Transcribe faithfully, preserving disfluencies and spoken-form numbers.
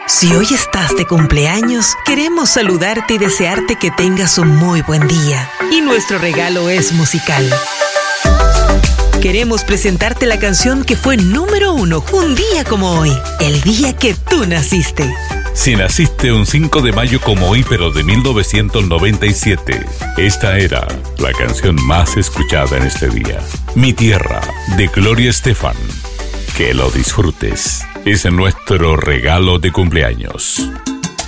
Si hoy estás de cumpleaños, queremos saludarte y desearte que tengas un muy buen día. Y nuestro regalo es musical. Queremos presentarte la canción que fue número uno un día como hoy, el día que tú naciste. Si naciste un cinco de mayo como hoy, pero de mil novecientos noventa y siete, esta era la canción más escuchada en este día. Mi Tierra, de Gloria Estefan. Que lo disfrutes. Es nuestro regalo de cumpleaños.